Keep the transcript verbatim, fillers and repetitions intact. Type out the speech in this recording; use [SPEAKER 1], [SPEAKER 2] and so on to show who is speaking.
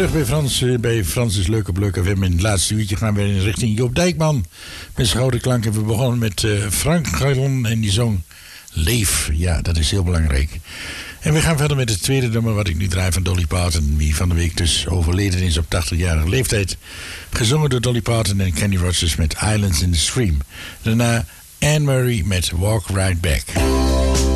[SPEAKER 1] Terug bij Frans, bij Francis Leuk op Leuk F M. In het laatste uurtje gaan we in richting Joop Dijkman. Met Schouderklank. En we begonnen met uh, Frank Gallon en die zong Leef. Ja, dat is heel belangrijk. En we gaan verder met het tweede nummer wat ik nu draai van Dolly Parton. Die van de week dus overleden is op tachtigjarige leeftijd. Gezongen door Dolly Parton en Kenny Rogers met Islands in the Stream. Daarna Anne Murray met Walk Right Back.